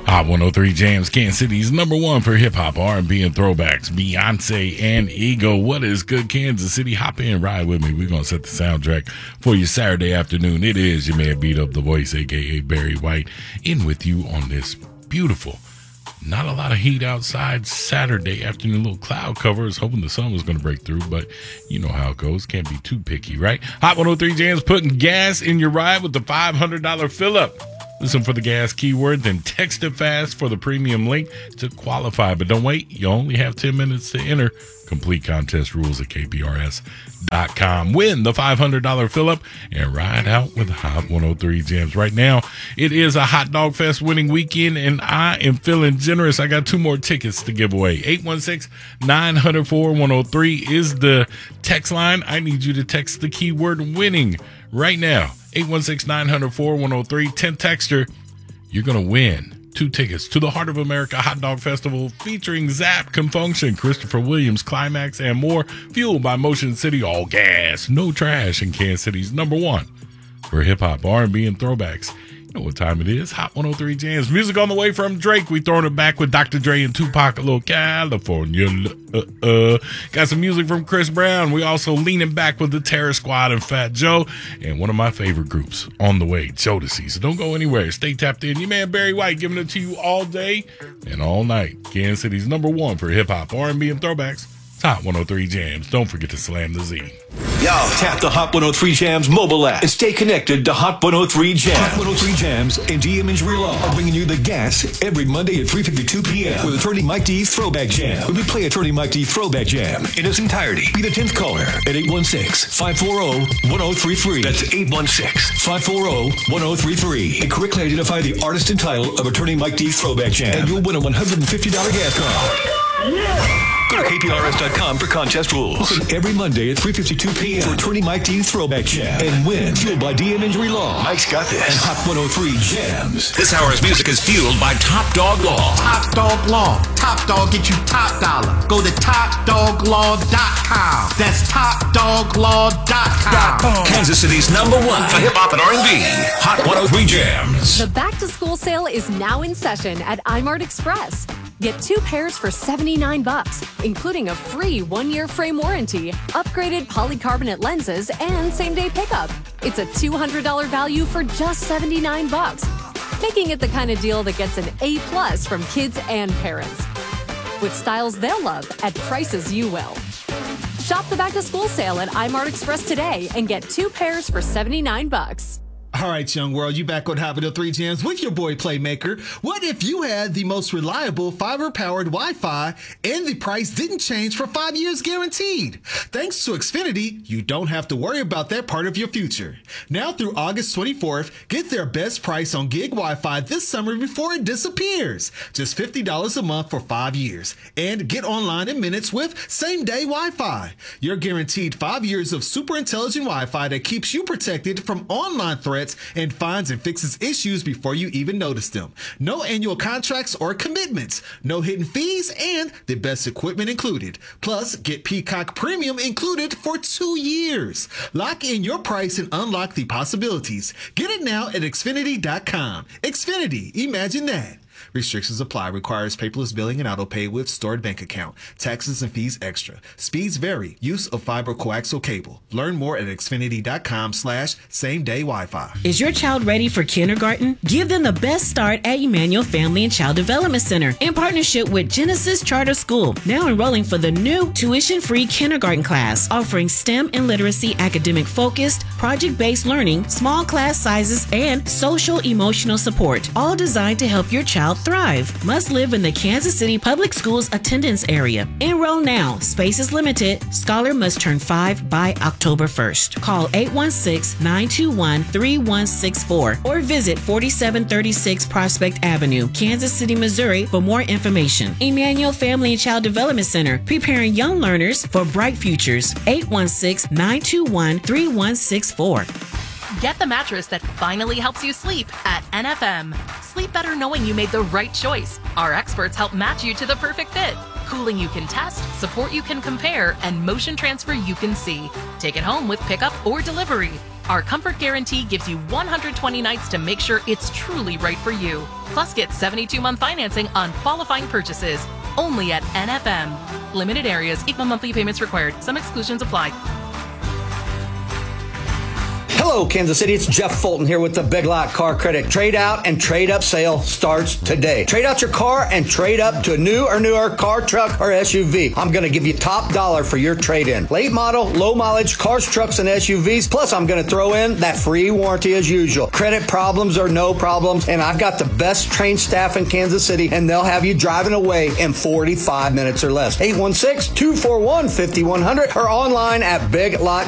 Hot 103 Jams, Kansas City's number one for hip-hop, R&B, and throwbacks. Beyonce and Ego. What is good, Kansas City? Hop in, ride with me. We're going to set the soundtrack for your Saturday afternoon. It is your man, Beat Up the Voice, a.k.a. Barry White, in with you on this beautiful, not a lot of heat outside Saturday afternoon. Little cloud cover. I was hoping the sun was going to break through, but you know how it goes. Can't be too picky, right? Hot 103 Jams, putting gas in your ride with the $500 fill-up. Listen for the gas keyword, then text it fast for the premium link to qualify. But don't wait. You only have 10 minutes to enter. Complete contest rules at kprs.com. Win the $500 fill-up and ride out with Hot 103 Jams. Right now, it is a Hot Dog Fest winning weekend, and I am feeling generous. I got 2 more tickets to give away. 816-904-103 is the text line. I need you to text the keyword winning right now. 816-904-103, 10 texter, you're going to win 2 tickets to the Heart of America Hot Dog Festival featuring Zap, Confunction, Christopher Williams, Climax, and more, fueled by Motion City, all gas, no trash, in Kansas City's number one for hip-hop, R&B, and throwbacks. You know what time it is. Hot 103 Jams. Music on the way from Drake. We throwing it back with Dr. Dre and Tupac, a little California. Got some music from Chris Brown. We also leaning back with the Terror Squad and Fat Joe. And one of my favorite groups on the way, Jodeci. So don't go anywhere. Stay tapped in. Your man Barry White giving it to you all day and all night. Kansas City's number one for hip-hop, R&B, and throwbacks. Hot 103 Jams. Don't forget to slam the Z. Yo, tap the Hot 103 Jams mobile app and stay connected to Hot 103 Jams. Hot 103 Jams and DM Imagery Law are bringing you the gas every Monday at 3:52 p.m. with Attorney Mike D's Throwback Jam. When we play Attorney Mike D's Throwback Jam in its entirety, be the 10th caller at 816-540-1033. That's 816-540-1033. And correctly identify the artist and title of Attorney Mike D's Throwback Jam, and you'll win a $150 gas card. Yeah. Go to kprs.com for contest rules. Listen every Monday at 3:52 p.m. for Attorney Mike D's Throwback Jam and win. Fueled by DM Injury Law. Mike's got this. And Hot 103 Jams. This hour's music is fueled by Top Dog Law. Top Dog Law. Top Dog get you top dollar. Go to topdoglaw.com. That's topdoglaw.com. Kansas City's number one for hip-hop and R&B. Hot 103 Jams. The back-to-school sale is now in session at iMart Express. Get 2 pairs for $79, including a free 1-year frame warranty, upgraded polycarbonate lenses, and same-day pickup. It's a $200 value for just $79, making it the kind of deal that gets an A+ from kids and parents. With styles they'll love at prices you will. Shop the back-to-school sale at iMart Express today and get 2 pairs for $79. All right, young world, you back on Hot 103 Jams with your boy Playmaker. What if you had the most reliable fiber-powered Wi-Fi and the price didn't change for 5 years guaranteed? Thanks to Xfinity, you don't have to worry about that part of your future. Now through August 24th, get their best price on gig Wi-Fi this summer before it disappears. Just $50 a month for 5 years. And get online in minutes with same-day Wi-Fi. You're guaranteed 5 years of super intelligent Wi-Fi that keeps you protected from online threats and finds and fixes issues before you even notice them. No annual contracts or commitments, no hidden fees, and the best equipment included. Plus, get Peacock Premium included for 2 years. Lock in your price and unlock the possibilities. Get it now at Xfinity.com. Xfinity, imagine that. Restrictions apply. Requires paperless billing and autopay with stored bank account. Taxes and fees extra. Speeds vary. Use of fiber coaxial cable. Learn more at Xfinity.com/same-day Wi-Fi. Is your child ready for kindergarten? Give them the best start at Emmanuel Family and Child Development Center in partnership with Genesis Charter School. Now enrolling for the new tuition-free kindergarten class, offering STEM and literacy academic-focused, project-based learning, small class sizes, and social-emotional support, all designed to help your child thrive. Must live in the Kansas City Public Schools attendance area. Enroll now. Space is limited. Scholar must turn 5 by October 1st. Call 816-921-3164 or visit 4736 Prospect Avenue, Kansas City, Missouri for more information. Emmanuel Family and Child Development Center, preparing young learners for bright futures. 816-921-3164. Get the mattress that finally helps you sleep at NFM. Sleep better knowing you made the right choice. Our experts help match you to the perfect fit. Cooling you can test, support you can compare, and motion transfer you can see. Take it home with pickup or delivery. Our Comfort Guarantee gives you 120 nights to make sure it's truly right for you. Plus, get 72-month financing on qualifying purchases. Only at NFM. Limited areas, equal monthly payments required. Some exclusions apply. Hello, Kansas City. It's Jeff Fulton here with the Big Lot Car Credit Trade Out and Trade Up sale starts today. Trade out your car and trade up to a new or newer car, truck, or SUV. I'm going to give you top dollar for your trade-in. Late model, low mileage cars, trucks, and SUVs. Plus, I'm going to throw in that free warranty as usual. Credit problems or no problems. And I've got the best trained staff in Kansas City, and they'll have you driving away in 45 minutes or less. 816-241-5100 or online at Big Lot